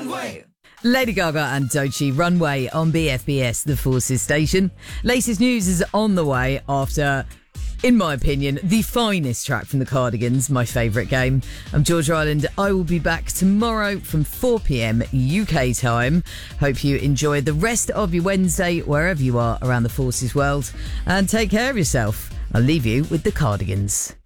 Lady Gaga and Doechii, Runway on BFBS, the Forces station. Latest news is on the way after, in my opinion, the finest track from the Cardigans, my favourite game. I'm Georgia Ireland. I will be back tomorrow from 4 p.m. UK time. Hope you enjoy the rest of your Wednesday wherever you are around the Forces world. And take care of yourself. I'll leave you with the Cardigans.